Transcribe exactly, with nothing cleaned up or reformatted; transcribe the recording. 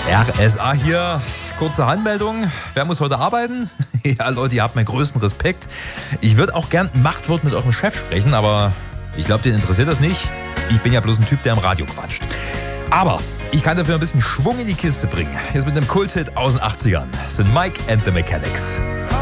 R S A hier, kurze Handmeldung. Wer muss heute arbeiten? Ja, Leute, ihr habt meinen größten Respekt. Ich würde auch gern Machtwort mit eurem Chef sprechen, aber ich glaube, den interessiert das nicht. Ich bin ja bloß ein Typ, der im Radio quatscht. Aber ich kann dafür ein bisschen Schwung in die Kiste bringen. Jetzt mit einem Kulthit aus den achtzigern. Das sind Mike and the Mechanics.